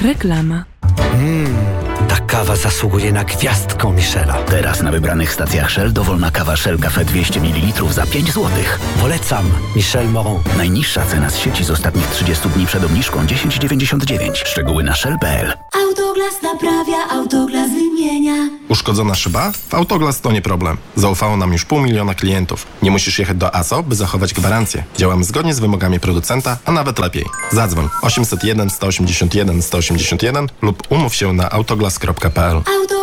Reklama. Ta kawa zasługuje na gwiazdkę Michela. Teraz na wybranych stacjach Shell dowolna kawa Shell Cafe 200 ml za 5 zł. Polecam. Michel Moron. Najniższa cena z sieci z ostatnich 30 dni przed obniżką 10,99. Szczegóły na shell.pl. Autoglas naprawia, Autoglas wymienia. Uszkodzona szyba? W Autoglas to nie problem. Zaufało nam już 500 000 klientów. Nie musisz jechać do ASO, by zachować gwarancję. Działamy zgodnie z wymogami producenta, a nawet lepiej. Zadzwoń 801 181 181 lub umów się na autoglas.pl.